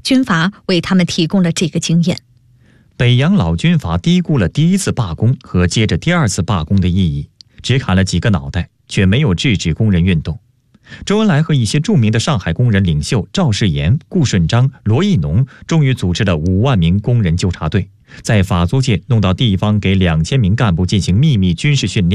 军阀为他们提供了这个经验。 北洋老军阀低估了第一次罢工和接着第二次罢工的意义，只砍了几个脑袋，却没有制止工人运动。周恩来和一些著名的上海工人领袖赵世炎、顾顺章、罗亦农终于组织了5万名工人纠察队，在法租界弄到地方，给2000名干部进行秘密军事训练。